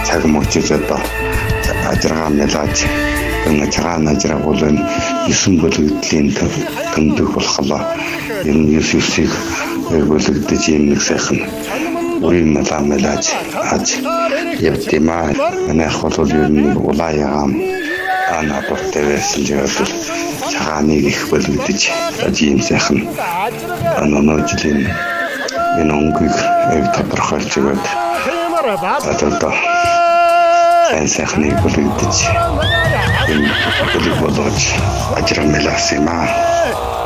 цаг мөчөж одоо ажиргаа мэлаж энэ цагаан ажираа бол 9 бүлэгдлийн тэмдэг болохлоо. Энэ 9-ийг бүлэгдэж юм нэг сайхан үрийн мэлаж аж явтимаа. Манайх бол ер нь улааягаан анадуртай байсан жирээл цагааныг их бүлэгдэж ажим сайхан өнөөжлийн энэ онгийг тодорхойлж өгöd одоо сайхныг бүлэгдэж энэ бүлэг болгож ажрам мэлаас юм аа.